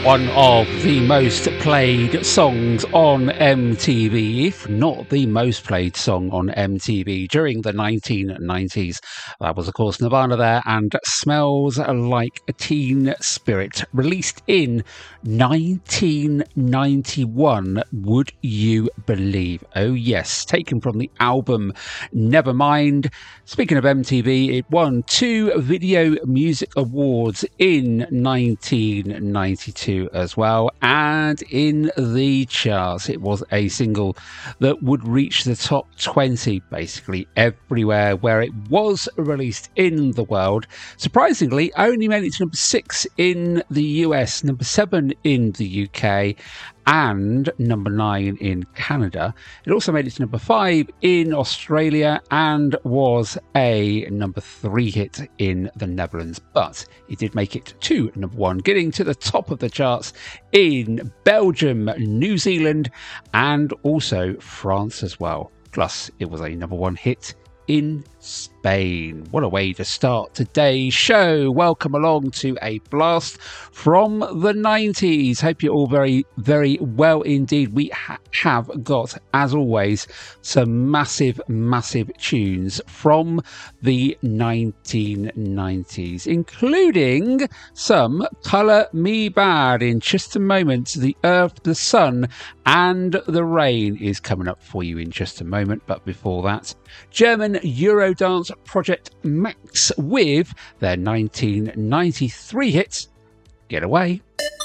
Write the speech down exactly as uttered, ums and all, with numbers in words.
One of the most played songs on M T V, if not the most played song on M T V during the nineteen nineties. That was, of course, Nirvana there, and Smells Like Teen Spirit, released in nineteen ninety-one. Would you believe? Oh yes, taken from the album Nevermind. Speaking of M T V, it won two Video Music Awards in nineteen ninety-two as well, and in the charts it was a single that would reach the top twenty basically everywhere where it was released in the world. Surprisingly, only made it to number six in the U S, number seven in the U K, and number nine in Canada. It also made it to number five in Australia and was a number three hit in the Netherlands, but it did make it to number one, getting to the top of the charts in Belgium, New Zealand, and also France as well. Plus, it was a number one hit in Spain. What a way to start today's show. Welcome along to a blast from the nineties. Hope you're all very, very well indeed. We ha- have got, as always, some massive, massive tunes from the nineteen nineties, including some Colour Me Bad. In just a moment, The Earth, the Sun and the Rain is coming up for you in just a moment. But before that, German Eurodance project Max with their nineteen ninety-three hit Get Away.